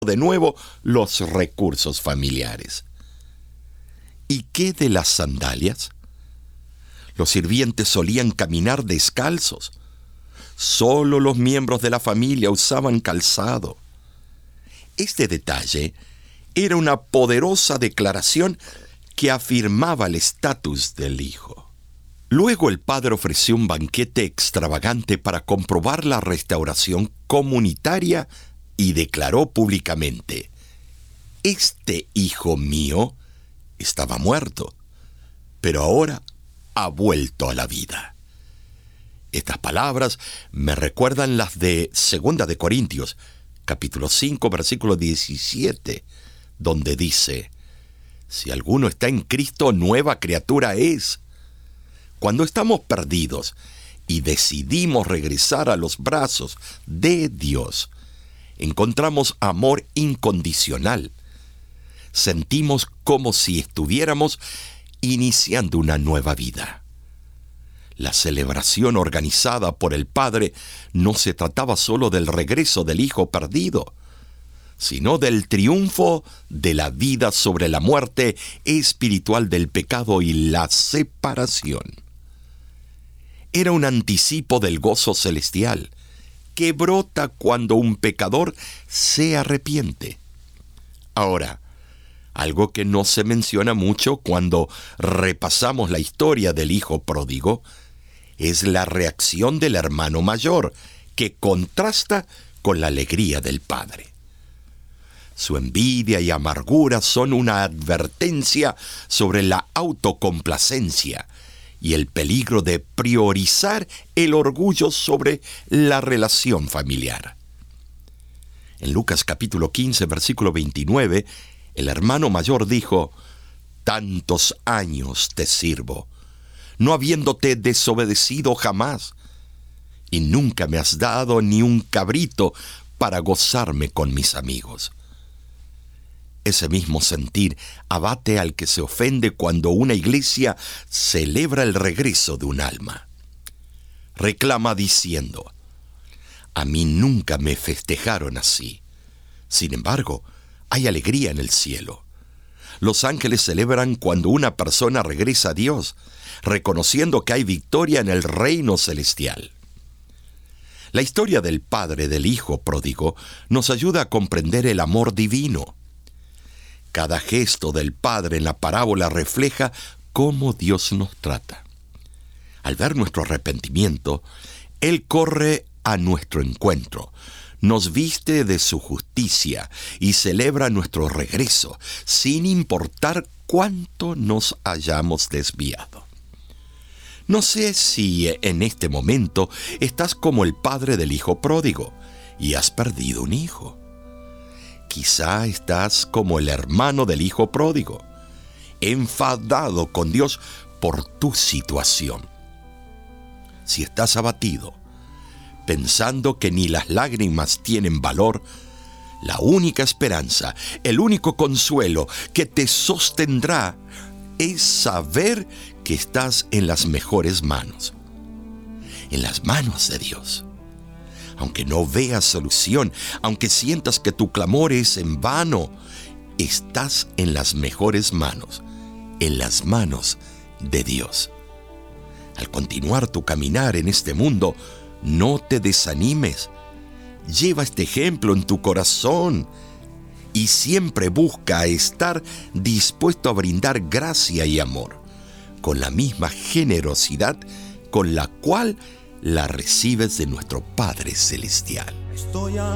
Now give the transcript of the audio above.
de nuevo los recursos familiares. ¿Y qué de las sandalias? Los sirvientes solían caminar descalzos. Solo los miembros de la familia usaban calzado. Este detalle era una poderosa declaración que afirmaba el estatus del hijo. Luego el padre ofreció un banquete extravagante para comprobar la restauración comunitaria y declaró públicamente: este hijo mío estaba muerto, pero ahora ha vuelto a la vida. Estas palabras me recuerdan las de 2 de Corintios, capítulo 5, versículo 17, donde dice: si alguno está en Cristo, nueva criatura es. Cuando estamos perdidos y decidimos regresar a los brazos de Dios, encontramos amor incondicional. Sentimos como si estuviéramos iniciando una nueva vida. La celebración organizada por el Padre no se trataba solo del regreso del Hijo perdido, sino del triunfo de la vida sobre la muerte espiritual del pecado y la separación. Era un anticipo del gozo celestial que brota cuando un pecador se arrepiente. Ahora, algo que no se menciona mucho cuando repasamos la historia del hijo pródigo es la reacción del hermano mayor, que contrasta con la alegría del padre. Su envidia y amargura son una advertencia sobre la autocomplacencia y el peligro de priorizar el orgullo sobre la relación familiar. En Lucas capítulo 15, versículo 29, el hermano mayor dijo: tantos años te sirvo, no habiéndote desobedecido jamás, y nunca me has dado ni un cabrito para gozarme con mis amigos. Ese mismo sentir abate al que se ofende cuando una iglesia celebra el regreso de un alma. Reclama diciendo: a mí nunca me festejaron así. Sin embargo, hay alegría en el cielo. Los ángeles celebran cuando una persona regresa a Dios, reconociendo que hay victoria en el reino celestial. La historia del padre del hijo pródigo nos ayuda a comprender el amor divino. Cada gesto del Padre en la parábola refleja cómo Dios nos trata. Al ver nuestro arrepentimiento, Él corre a nuestro encuentro, nos viste de su justicia y celebra nuestro regreso, sin importar cuánto nos hayamos desviado. No sé si en este momento estás como el padre del hijo pródigo y has perdido un hijo. Quizá estás como el hermano del hijo pródigo, enfadado con Dios por tu situación. Si estás abatido, pensando que ni las lágrimas tienen valor, la única esperanza, el único consuelo que te sostendrá es saber que estás en las mejores manos, en las manos de Dios. Aunque no veas solución, aunque sientas que tu clamor es en vano, estás en las mejores manos, en las manos de Dios. Al continuar tu caminar en este mundo, no te desanimes. Lleva este ejemplo en tu corazón y siempre busca estar dispuesto a brindar gracia y amor, con la misma generosidad con la cual la recibes de nuestro Padre Celestial.